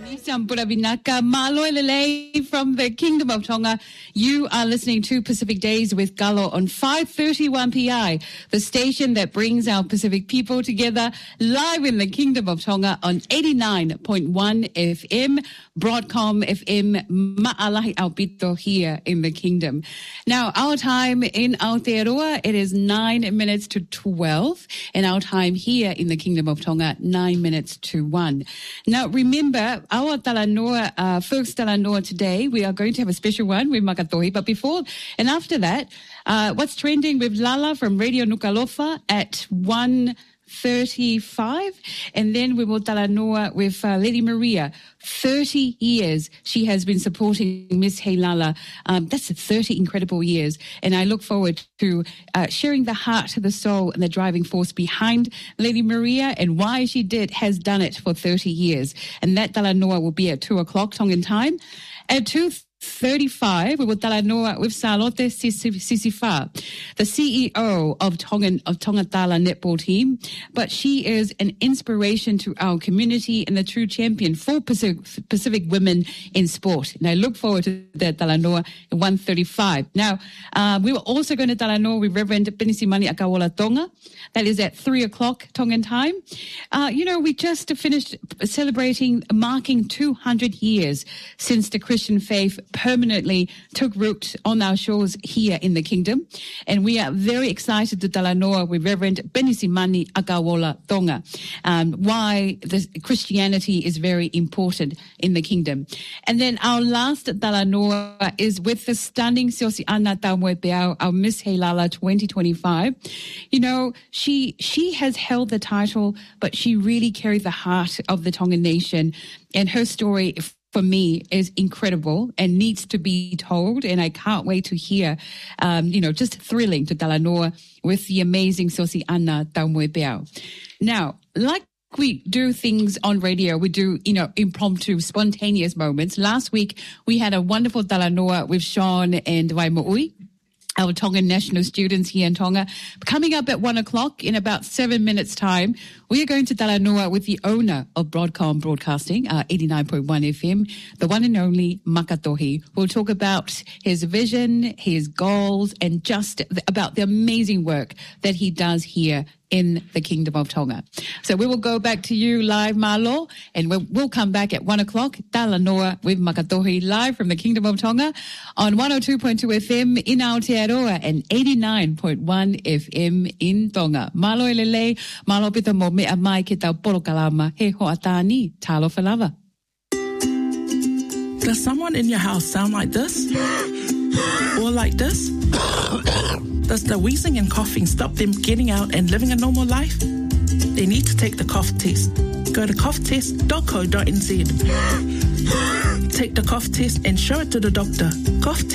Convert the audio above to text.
Sampura Vinaka, Malo Lele from the Kingdom of Tonga. You are listening to Pacific Days with Galo on 531 PI, the station that brings our Pacific people together live in the Kingdom of Tonga on 89.1 FM, Broadcom FM, Ma'alahi Aupito here in the Kingdom. Now, our time in Aotearoa, it is 9 minutes to 12, and our time here in the Kingdom of Tonga, 9 minutes to 1. Now, remember, our Talanoa, first Talanoa today, we are going to have a special one with Makatohi. But before and after that, what's trending with Lala from Radio Nukalofa at 1:35, and then we will Talanoa with Lady Maria. 30 years she has been supporting Miss Heilala. That's 30 incredible years, and I look forward to sharing the heart, the soul, and the driving force behind Lady Maria and why she has done it for 30 years. And that Talanoa will be at 2:00 Tongan time. At 2:35, we will Talanoa with Salote Sisifa, the CEO of Tongatala netball team. But she is an inspiration to our community and the true champion for Pacific women in sport. And I look forward to that Talanoa at 1:35. Now, we were also going to Talanoa with Reverend Penisimani Akawola Tonga. That is at 3:00 Tongan time. We just finished marking 200 years since the Christian faith permanently took root on our shores here in the Kingdom. And we are very excited to Talanoa with Reverend Penisimani Akawola Tonga, why Christianity is very important in the Kingdom. And then our last Talanoa is with the stunning Siosi Ana Taumwepeau, our Miss Heilala 2025. She has held the title, but she really carried the heart of the Tongan nation. And her story, for me, is incredible and needs to be told. And I can't wait to hear, just thrilling to Talanoa with the amazing Siosi Ana Taumwepeau. Now, like we do things on radio, we do, impromptu, spontaneous moments. Last week, we had a wonderful Talanoa with Sean and Waimaui, our Tongan national students here in Tonga. Coming up at 1:00 in about 7 minutes' time, we are going to Talanoa with the owner of Broadcom Broadcasting, 89.1 FM, the one and only Makatohi. We'll talk about his vision, his goals, and just about the amazing work that he does here in the Kingdom of Tonga. So we will go back to you live, Malo, and we'll come back at 1:00, Talanoa with Makatohi, live from the Kingdom of Tonga on 102.2 FM in Aotearoa and 89.1 FM in Tonga. Malo elele, malo pita mo mea mai ki tau poro kalama, he hoatani, talo falava. Does someone in your house sound like this? Or like this? Does the wheezing and coughing stop them getting out and living a normal life? They need to take the cough test. Go to coughtest.co.nz. Take the cough test and show it to the doctor. Cough